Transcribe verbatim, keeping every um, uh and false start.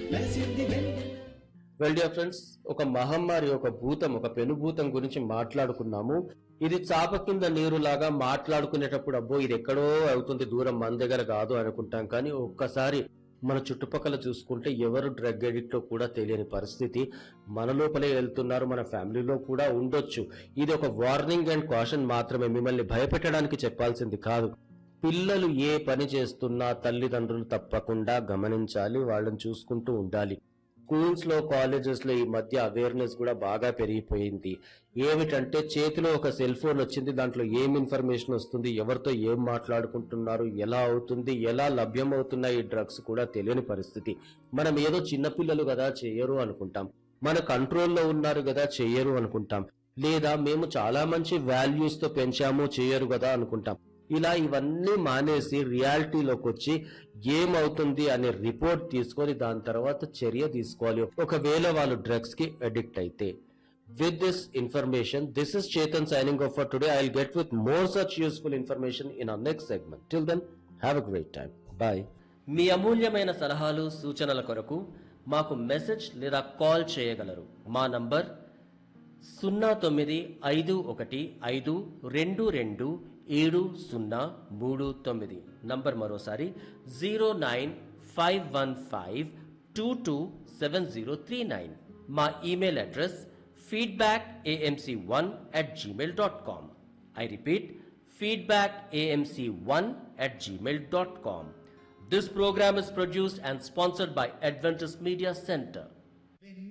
మెరిసింది వెన్నెల. Well dear friends, ఒక మహమ్మారి, ఒక భూతం, ఒక పెనుభూతం గురించి మాట్లాడుకున్నాము. ఇది చాప కింద నీరులాగా మాట్లాడుకునేటప్పుడు అబ్బో ఇది ఎక్కడో అవుతుంది, దూరం మన దగ్గర కాదు అనుకుంటాం. కానీ ఒక్కసారి మన చుట్టుపక్కల చూసుకుంటే ఎవరు డ్రగ్ ఎడిక్ట్ కూడా తెలియని పరిస్థితి మన లోపలే వెళ్తున్నారు, మన ఫ్యామిలీలో కూడా ఉండొచ్చు. ఇది ఒక వార్నింగ్ అండ్ కాషన్ మాత్రమే, మిమ్మల్ని భయపెట్టడానికి చెప్పాల్సింది కాదు. పిల్లలు ఏ పని చేస్తున్నా తల్లిదండ్రులు తప్పకుండా గమనించాలి, వాళ్ళని చూసుకుంటూ ఉండాలి. స్కూల్స్ లో, కాలేజెస్ లో ఈ మధ్య అవేర్నెస్ కూడా బాగా పెరిగిపోయింది. ఏమిటంటే చేతిలో ఒక సెల్ ఫోన్ వచ్చింది, దాంట్లో ఏం ఇన్ఫర్మేషన్ వస్తుంది, ఎవరితో ఏం మాట్లాడుకుంటున్నారు, ఎలా అవుతుంది, ఎలా లభ్యం అవుతున్నాయి ఈ డ్రగ్స్ కూడా తెలియని పరిస్థితి. మనం ఏదో చిన్నపిల్లలు కదా చెయ్యరు అనుకుంటాం, మన కంట్రోల్లో ఉన్నారు కదా చెయ్యరు అనుకుంటాం, లేదా మేము చాలా మంచి వాల్యూస్ తో పెంచాము చేయరు కదా అనుకుంటాం. ఇలా ఇవన్నీ మానేసి రియాలిటీలోకి వచ్చి ఏమవుతుంది అనే రిపోర్ట్ తీసుకొని దాని తర్వాత చర్య తీసుకోవాలి ఒకవేళ వాళ్ళు డ్రగ్స్ కి అడిక్ట్ అయితే. With this information, this is Chetan signing off for today. I'll get with more such useful information in our next segment. Till then, have a great time. Bye. మీ అమూల్యమైన సలహాలు సూచనల కొరకు మాకు మెసేజ్ లేదా call చేయగలరు. మా number సున్నా తొమ్మిది ఐదు ఒకటి ఐదు రెండు రెండు ఏడు సున్నా మూడు తొమ్మిది. నంబర్ మరోసారి zero nine five one five two two seven zero three nine. మా email address feedback AMC one at Gmail dot com. I repeat, feedback AMC one at Gmail dot com. This program is produced and sponsored by Adventist Media Center.